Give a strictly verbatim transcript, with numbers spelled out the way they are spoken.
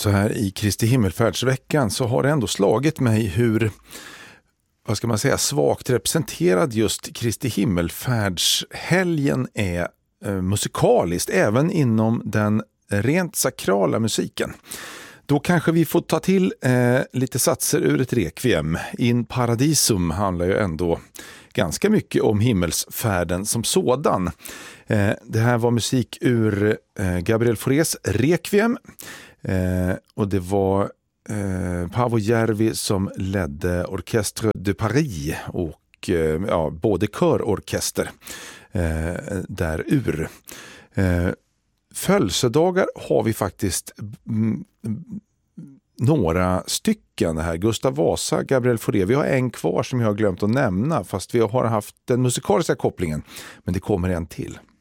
Så här i Kristi himmelfärdsveckan så har det ändå slagit mig hur, vad ska man säga, svagt representerad just Kristi himmelfärdshelgen är eh, musikaliskt, även inom den rent sakrala musiken. Då kanske vi får ta till eh, lite satser ur ett requiem. In Paradisum handlar ju ändå ganska mycket om himmelsfärden som sådan. Eh, det här var musik ur eh, Gabriel Faurés requiem. Eh, och det var eh, Paavo Järvi som ledde Orchestre de Paris och eh, ja, både körorkester eh, där ur. Eh, födelsedagar har vi faktiskt mm, några stycken här. Gustav Vasa, Gabriel Fauré. Vi har en kvar som jag har glömt att nämna, fast vi har haft den musikaliska kopplingen. Men det kommer en till.